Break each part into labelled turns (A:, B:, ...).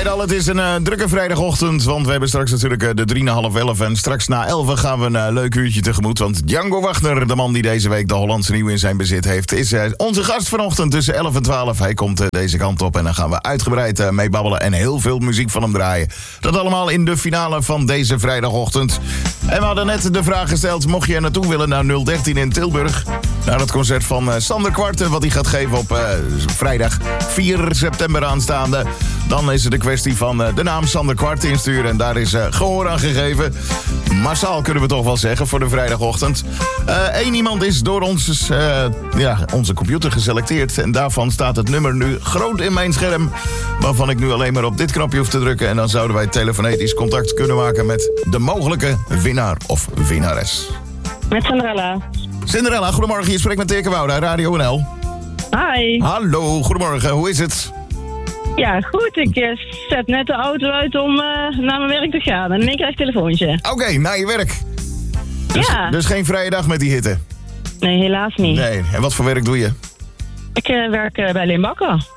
A: het al, het is een drukke vrijdagochtend. Want we hebben straks natuurlijk de 3:30 en straks na 11 gaan we een leuk uurtje tegemoet. Want Django Wagner, de man die deze week de Hollandse Nieuw in zijn bezit heeft, is onze gast vanochtend tussen 11 en 12. Hij komt deze kant op en dan gaan we uitgebreid mee babbelen en heel veel muziek van hem draaien. Dat allemaal in de finale van deze vrijdagochtend. En we hadden net de vraag gesteld, mocht je er naartoe willen naar 013 in Tilburg, naar het concert van Sander Kwarten, wat hij gaat geven op vrijdag 4 september aanstaande. Dan is het een kwestie van de naam Sander Kwarten insturen. En daar is gehoor aan gegeven. Massaal kunnen we toch wel zeggen voor de vrijdagochtend. Eén iemand is door onze computer geselecteerd. En daarvan staat het nummer nu groot in mijn scherm. Waarvan ik nu alleen maar op dit knopje hoef te drukken. En dan zouden wij telefonetisch contact kunnen maken met de mogelijke winnaar of winnares.
B: Met Cinderella.
A: Cinderella, goedemorgen. Je spreekt met Dirk Wouda, Radio NL.
B: Hi.
A: Hallo, goedemorgen. Hoe is het?
B: Ja, goed. Ik zet net de auto uit om naar mijn werk te gaan. En in één keer krijg ik een telefoontje.
A: Oké, naar je werk. Dus geen vrije dag met die hitte?
B: Nee, helaas niet.
A: Nee, en wat voor werk doe je?
B: Ik werk bij Leen Bakker.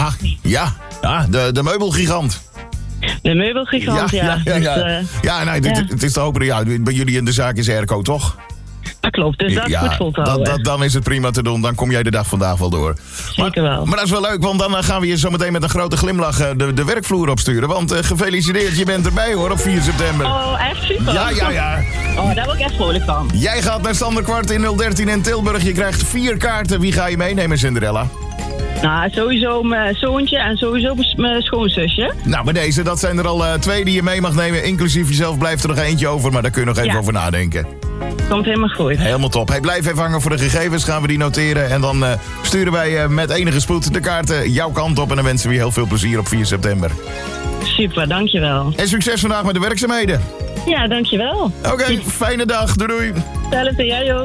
A: De meubelgigant.
B: De meubelgigant, ja.
A: Het is te hopen, bij jullie in de zaak is airco, toch?
B: Dat klopt, dus dat is goed vol te houden.
A: Dan is het prima te doen, dan kom jij de dag vandaag wel door.
B: Zeker wel.
A: Maar dat is wel leuk, want dan gaan we je zo meteen met een grote glimlach de werkvloer opsturen. Want gefeliciteerd, je bent erbij hoor, op 4 september.
B: Oh, echt super.
A: Ja.
B: Oh, daar word ik echt vrolijk van.
A: Jij gaat naar Sander Kwarten in 013 in Tilburg. Je krijgt 4 kaarten. Wie ga je meenemen, Cinderella?
B: Nou, sowieso mijn zoontje en sowieso mijn schoonzusje.
A: Nou, bij deze, dat zijn er al 2 die je mee mag nemen. Inclusief jezelf blijft er nog eentje over, maar daar kun je nog even over nadenken.
B: Komt helemaal goed.
A: Helemaal top. Hey, blijf even hangen voor de gegevens, gaan we die noteren. En dan sturen wij met enige spoed de kaarten jouw kant op. En dan wensen we je heel veel plezier op 4 september.
B: Super, dankjewel.
A: En succes vandaag met de werkzaamheden.
B: Ja, dankjewel.
A: Oké, fijne dag. Doei doei.
B: Hetzelfde, jij ook.